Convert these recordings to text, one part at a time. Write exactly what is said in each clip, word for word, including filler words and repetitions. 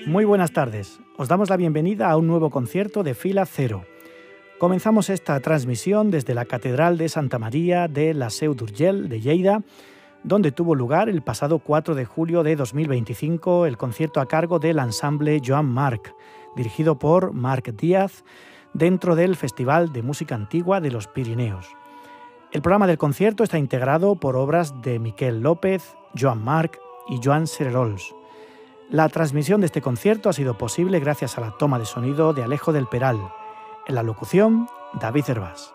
Muy buenas tardes. Os damos la bienvenida a un nuevo concierto de Fila Cero. Comenzamos esta transmisión desde la Catedral de Santa María de la Seu d'Urgell de Lleida, donde tuvo lugar el pasado cuatro de julio de dos mil veinticinco el concierto a cargo del ensamble Joan Marc, dirigido por Marc Díaz, dentro del Festival de Música Antigua de los Pirineos. El programa del concierto está integrado por obras de Miquel López, Joan Marc y Joan Cererols. La transmisión de este concierto ha sido posible gracias a la toma de sonido de Alejo del Peral. En la locución, David Hervás.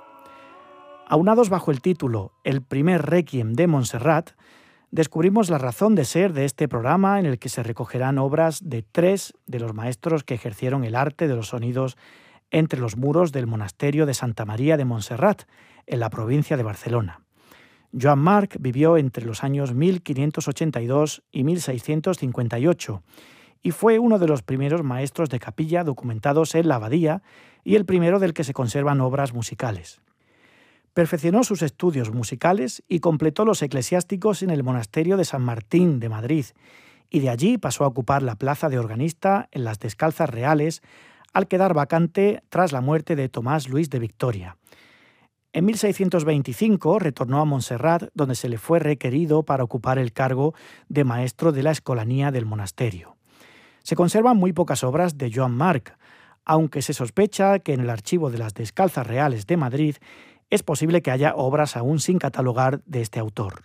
Aunados bajo el título El primer Requiem de Montserrat, descubrimos la razón de ser de este programa en el que se recogerán obras de tres de los maestros que ejercieron el arte de los sonidos entre los muros del monasterio de Santa María de Montserrat, en la provincia de Barcelona. Joan Marc vivió entre los años mil quinientos ochenta y dos y mil seiscientos cincuenta y ocho y fue uno de los primeros maestros de capilla documentados en la abadía y el primero del que se conservan obras musicales. Perfeccionó sus estudios musicales y completó los eclesiásticos en el monasterio de San Martín de Madrid, y de allí pasó a ocupar la plaza de organista en las Descalzas Reales, al quedar vacante tras la muerte de Tomás Luis de Victoria. En mil seiscientos veinticinco retornó a Montserrat, donde se le fue requerido para ocupar el cargo de maestro de la escolanía del monasterio. Se conservan muy pocas obras de Joan Marc, aunque se sospecha que en el archivo de las Descalzas Reales de Madrid es posible que haya obras aún sin catalogar de este autor.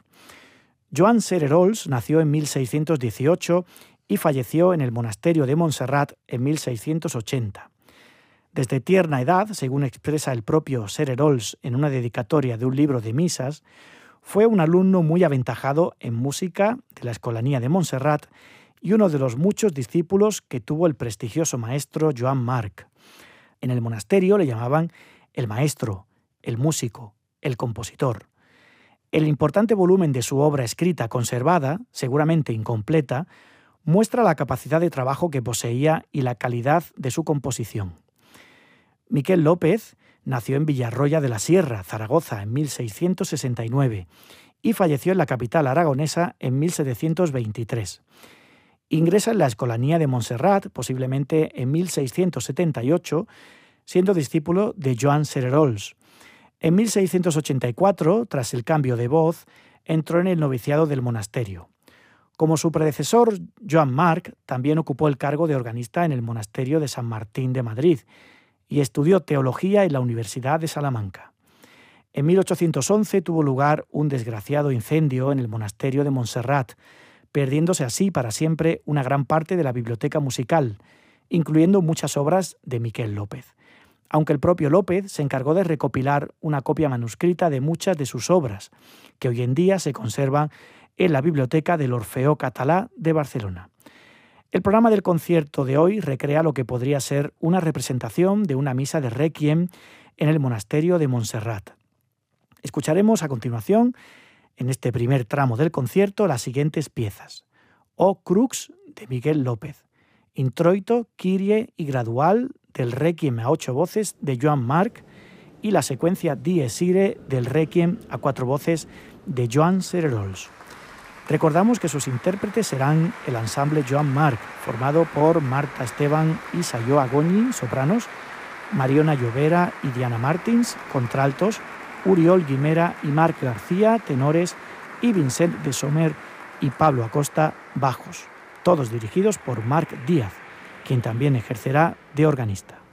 Joan Cererols nació en mil seiscientos dieciocho y falleció en el monasterio de Montserrat en mil seiscientos ochenta. Desde tierna edad, según expresa el propio Cererols en una dedicatoria de un libro de misas, fue un alumno muy aventajado en música de la escolanía de Montserrat y uno de los muchos discípulos que tuvo el prestigioso maestro Joan Marc. En el monasterio le llamaban el maestro, el músico, el compositor. El importante volumen de su obra escrita conservada, seguramente incompleta, muestra la capacidad de trabajo que poseía y la calidad de su composición. Miquel López nació en Villarroya de la Sierra, Zaragoza, en mil seiscientos sesenta y nueve y falleció en la capital aragonesa en mil setecientos veintitrés. Ingresa en la escolanía de Montserrat, posiblemente en mil seiscientos setenta y ocho, siendo discípulo de Joan Cererols. En mil seiscientos ochenta y cuatro, tras el cambio de voz, entró en el noviciado del monasterio. Como su predecesor, Joan Marc también ocupó el cargo de organista en el monasterio de San Martín de Madrid y estudió teología en la Universidad de Salamanca. En mil ochocientos once tuvo lugar un desgraciado incendio en el monasterio de Montserrat, perdiéndose así para siempre una gran parte de la biblioteca musical, incluyendo muchas obras de Miquel López, aunque el propio López se encargó de recopilar una copia manuscrita de muchas de sus obras, que hoy en día se conservan en la biblioteca del Orfeó Català de Barcelona. El programa del concierto de hoy recrea lo que podría ser una representación de una misa de Requiem en el monasterio de Montserrat. Escucharemos a continuación, en este primer tramo del concierto, las siguientes piezas: O Crux de Miquel López, Introito, Kyrie y Gradual del Requiem a ocho voces de Joan Marc y la secuencia Dies Irae del Requiem a cuatro voces de Joan Cererols. Recordamos que sus intérpretes serán el ensamble Joan Marc, formado por Marta Esteban y Sayó Agoñi, sopranos, Mariona Llovera y Diana Martins, contraltos, Uriol Guimera y Marc García, tenores, y Vincent de Sommer y Pablo Acosta, bajos, todos dirigidos por Marc Díaz, quien también ejercerá de organista.